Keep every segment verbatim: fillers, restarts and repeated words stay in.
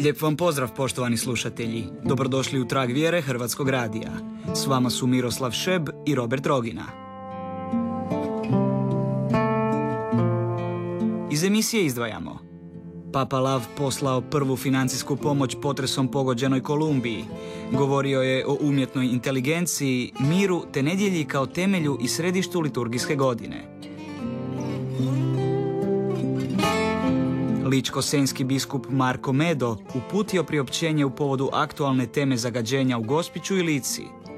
Lijep vam pozdrav, poštovani slušatelji. Dobrodošli u Trag vjere Hrvatskog radija. S vama su Miroslav Šeb i Robert Rogina. Iz emisije izdvajamo: Papa Lav poslao prvu financijsku pomoć potresom pogođenoj Kolumbiji. Govorio je o umjetnoj inteligenciji, miru te nedjelji kao temelju i središtu liturgijske godine. Ličko-senjski biskup Marko Medo uputio priopćenje u povodu aktualne teme zagađenja u Gospiću i Lici.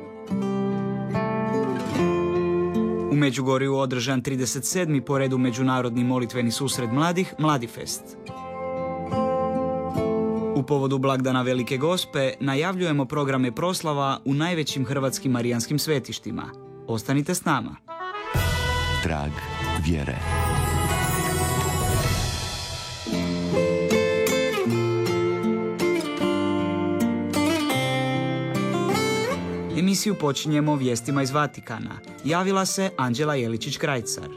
U Međugorju održan trideset sedmi po redu međunarodni molitveni susret mladih Mladifest. U povodu blagdana Velike Gospe najavljujemo programe proslava u najvećim hrvatskim marijanskim svetištima. Ostanite s nama. Trag vjere. Emisiju počinjemo vijestima iz Vatikana. Javila se Anđela Jeličić-Krajcar.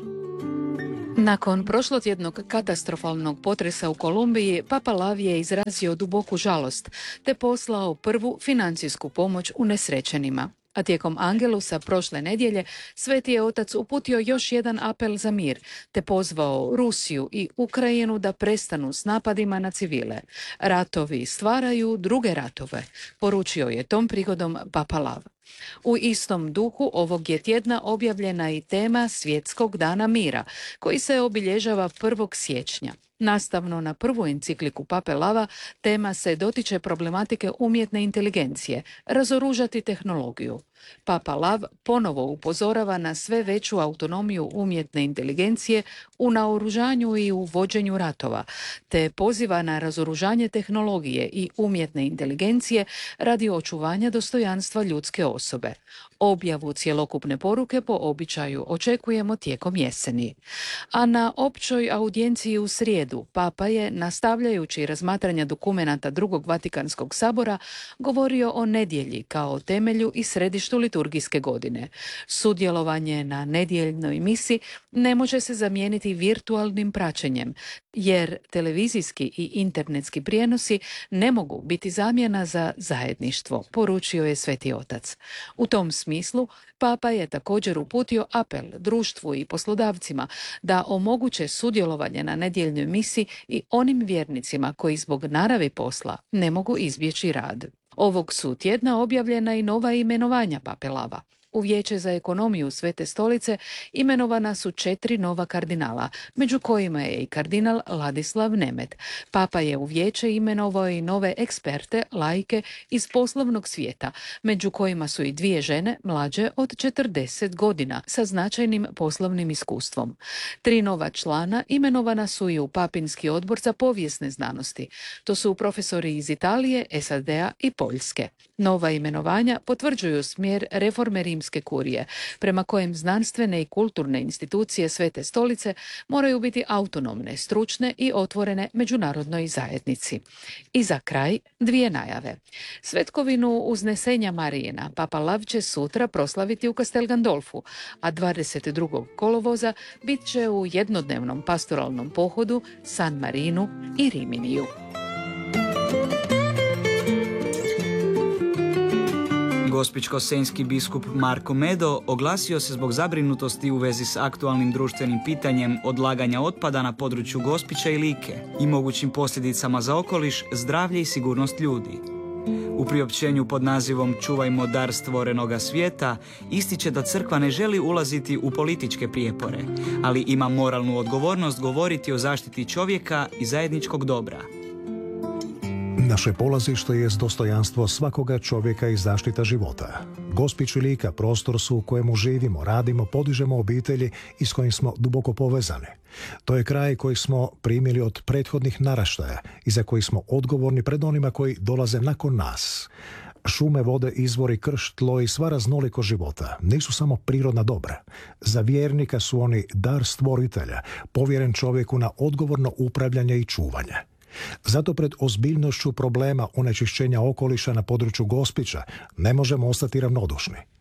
Nakon prošlotjednog katastrofalnog potresa u Kolumbiji, Papa Lav je izrazio duboku žalost te poslao prvu financijsku pomoć unesrećenima. A tijekom Angelusa prošle nedjelje Sveti je Otac uputio još jedan apel za mir, te pozvao Rusiju i Ukrajinu da prestanu s napadima na civile. Ratovi stvaraju druge ratove, poručio je tom prigodom Papa Lav. U istom duhu ovog je tjedna objavljena i tema Svjetskog dana mira, koji se obilježava prvog siječnja. Nastavno na prvu encikliku Pape Lava, tema se dotiče problematike umjetne inteligencije, razoružati tehnologiju. Papa Lav ponovo upozorava na sve veću autonomiju umjetne inteligencije u naoružanju i u vođenju ratova, te poziva na razoružanje tehnologije i umjetne inteligencije radi očuvanja dostojanstva ljudske osobe. Objavu cjelokupne poruke po običaju očekujemo tijekom jeseni. A na općoj audijenciji u srijedu Papa je, nastavljajući razmatranja dokumenata Drugog Vatikanskog sabora, govorio o nedjelji kao temelju i središtu liturgijske godine. Sudjelovanje na nedjeljnoj misi ne može se zamijeniti virtualnim praćenjem, jer televizijski i internetski prijenosi ne mogu biti zamjena za zajedništvo, poručio je Sveti Otac. U tom smislu, Papa je također uputio apel društvu i poslodavcima da omoguće sudjelovanje na nedjeljnoj misi i onim vjernicima koji zbog naravi posla ne mogu izbjeći rad. Ovog su tjedna objavljena i nova imenovanja Pape Lava. U Vijeće za ekonomiju Svete stolice imenovana su četiri nova kardinala, među kojima je i kardinal Ladislav Nemet. Papa je u vijeće imenovao i nove eksperte, laike iz poslovnog svijeta, među kojima su i dvije žene mlađe od četrdeset godina sa značajnim poslovnim iskustvom. Tri nova člana imenovana su i u Papinski odbor za povijesne znanosti. To su profesori iz Italije, S A D-a i Poljske. Nova imenovanja potvrđuju smjer reforme rimske kurije, prema kojem znanstvene i kulturne institucije Svete stolice moraju biti autonomne, stručne i otvorene međunarodnoj zajednici. I za kraj dvije najave. Svetkovinu Uznesenja Marijina Papa Lav će sutra proslaviti u Castel Gandolfu, a dvadeset drugog kolovoza bit će u jednodnevnom pastoralnom pohodu San Marinu i Riminiju. Gospićko-senjski biskup Marko Medo oglasio se zbog zabrinutosti u vezi s aktualnim društvenim pitanjem odlaganja otpada na području Gospića i Like i mogućim posljedicama za okoliš, zdravlje i sigurnost ljudi. U priopćenju pod nazivom Čuvajmo dar stvorenoga svijeta ističe da crkva ne želi ulaziti u političke prijepore, ali ima moralnu odgovornost govoriti o zaštiti čovjeka i zajedničkog dobra. Naše polazište je dostojanstvo svakoga čovjeka i zaštita života. Gospić i Lika prostor su u kojemu živimo, radimo, podižemo obitelji i s kojim smo duboko povezani. To je kraj koji smo primili od prethodnih naraštaja i za koji smo odgovorni pred onima koji dolaze nakon nas. Šume, vode, izvori, krš, tlo i sva raznolikost života nisu samo prirodna dobra. Za vjernika su oni dar stvoritelja, povjeren čovjeku na odgovorno upravljanje i čuvanje. Zato pred ozbiljnošću problema onečišćenja okoliša na području Gospića ne možemo ostati ravnodušni.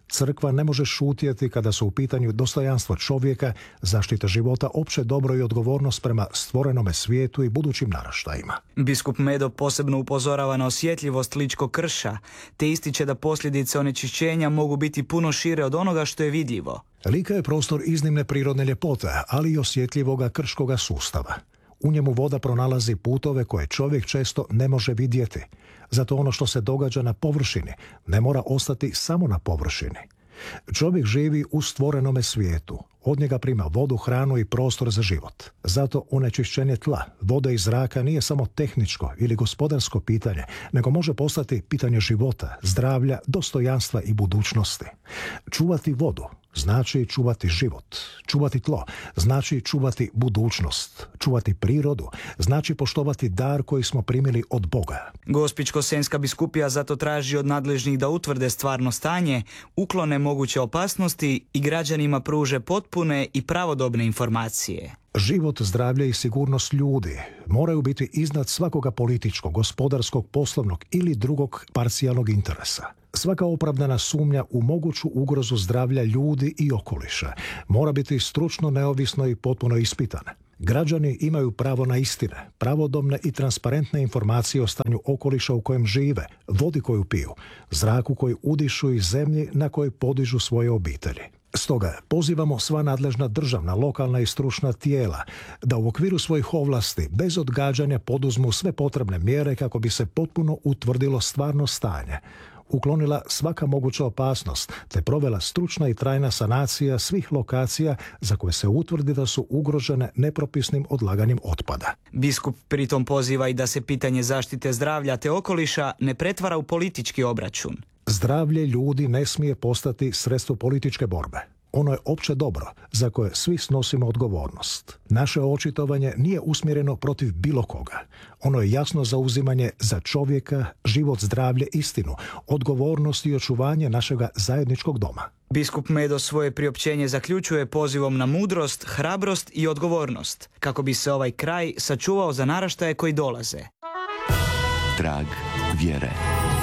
Crkva ne može šutjeti kada su u pitanju dostojanstvo čovjeka, zaštita života, opće dobro i odgovornost prema stvorenome svijetu i budućim naraštajima. Biskup Medo posebno upozorava na osjetljivost ličkog krša, te ističe da posljedice onečišćenja mogu biti puno šire od onoga što je vidljivo. Lika je prostor iznimne prirodne ljepote, ali i osjetljivoga krškoga sustava. U njemu voda pronalazi putove koje čovjek često ne može vidjeti. Zato ono što se događa na površini ne mora ostati samo na površini. Čovjek živi u stvorenome svijetu. Od njega prima vodu, hranu i prostor za život. Zato onečišćenje tla, vode i zraka nije samo tehničko ili gospodarsko pitanje, nego može postati pitanje života, zdravlja, dostojanstva i budućnosti. Čuvati vodu znači čuvati život. Čuvati tlo znači čuvati budućnost. Čuvati prirodu znači poštovati dar koji smo primili od Boga. Gospićko-senjska biskupija zato traži od nadležnih da utvrde stvarno stanje, uklone moguće opasnosti i građanima pruže potpune i pravodobne informacije. Život, zdravlje i sigurnost ljudi moraju biti iznad svakoga političkog, gospodarskog, poslovnog ili drugog parcijalnog interesa. Svaka opravdana sumnja u moguću ugrozu zdravlja ljudi i okoliša mora biti stručno, neovisno i potpuno ispitana. Građani imaju pravo na istine, pravodobne i transparentne informacije o stanju okoliša u kojem žive, vodi koju piju, zraku koji udišu i zemlji na kojoj podižu svoje obitelji. Stoga pozivamo sva nadležna državna, lokalna i stručna tijela da u okviru svojih ovlasti bez odgađanja poduzmu sve potrebne mjere kako bi se potpuno utvrdilo stvarno stanje, uklonila svaka moguća opasnost te provela stručna i trajna sanacija svih lokacija za koje se utvrdi da su ugrožene nepropisnim odlaganjem otpada. Biskup pritom poziva i da se pitanje zaštite zdravlja te okoliša ne pretvara u politički obračun. Zdravlje ljudi ne smije postati sredstvo političke borbe. Ono je opće dobro za koje svi snosimo odgovornost. Naše očitovanje nije usmjereno protiv bilo koga. Ono je jasno zauzimanje za čovjeka, život, zdravlje, istinu, odgovornost i očuvanje našega zajedničkog doma. Biskup Medo svoje priopćenje zaključuje pozivom na mudrost, hrabrost i odgovornost, kako bi se ovaj kraj sačuvao za naraštaje koji dolaze. Trag vjere.